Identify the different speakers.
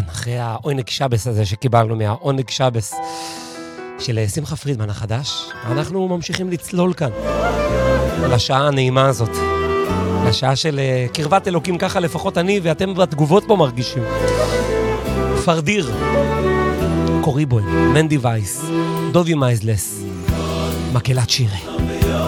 Speaker 1: אחרי העונג שבס הזה שקיבלנו מהעונג שבס של שמחה פרידמן החדש, אנחנו ממשיכים לצלול כאן לשעה הנעימה הזאת, לשעה של קרבת אלוקים, ככה לפחות אני ואתם בתגובות פה מרגישים. פרדיר, קוריבוי, מנדי וייס, דובי מייזלס, מקהלת שירי.